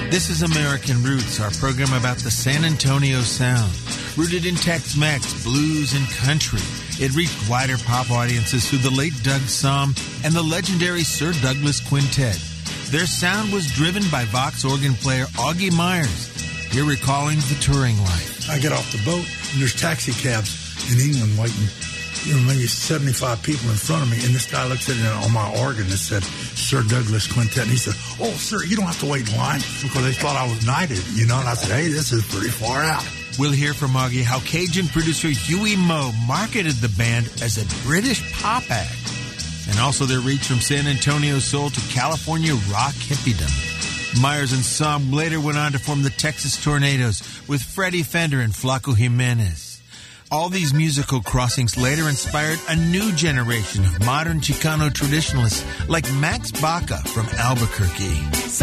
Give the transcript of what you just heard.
This is American Roots, our program about the San Antonio sound. Rooted in Tex-Mex, blues, and country, it reached wider pop audiences through the late Doug Sahm and the legendary Sir Douglas Quintet. Their sound was driven by Vox organ player Augie Myers, here recalling the touring life. I get off the boat, and there's taxi cabs in England waiting, maybe 75 people in front of me, and this guy looks at it on my organ that said Sir Douglas Quintet, and he said, "Oh, sir, you don't have to wait in line," because they thought I was knighted, and I said, "Hey, this is pretty far out." We'll hear from Augie how Cajun producer Huey Moe marketed the band as a British pop act, and also their reach from San Antonio soul to California rock hippiedom. Myers and Sahm later went on to form the Texas Tornadoes with Freddie Fender and Flaco Jimenez. All these musical crossings later inspired a new generation of modern Chicano traditionalists like Max Baca from Albuquerque.